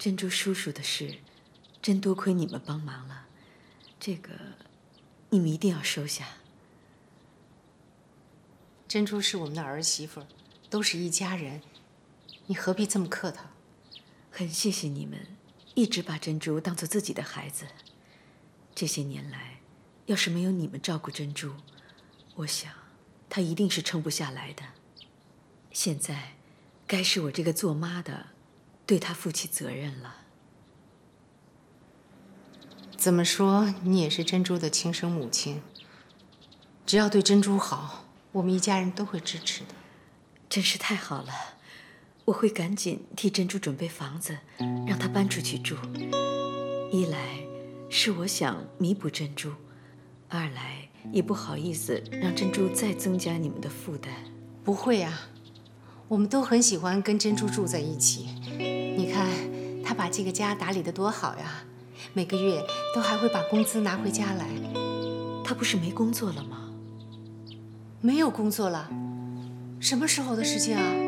珍珠叔叔的事，真多亏你们帮忙了。这个，你们一定要收下。 珍珠是我们的儿媳妇，都是一家人，你何必这么客套？ 很谢谢你们，一直把珍珠当做自己的孩子。这些年来，要是没有你们照顾珍珠，我想她一定是撑不下来的。现在，该是我这个做妈的，对她负起责任了。 怎么说，你也是珍珠的亲生母亲。只要对珍珠好，我们一家人都会支持的。 真是太好了，我会赶紧替珍珠准备房子，让她搬出去住。一来是我想弥补珍珠，二来也不好意思让珍珠再增加你们的负担。 不会啊，我们都很喜欢跟珍珠住在一起。你看，她把这个家打理得多好呀，每个月都还会把工资拿回家来。 她不是没工作了吗？ 没有工作了，什么时候的事情啊？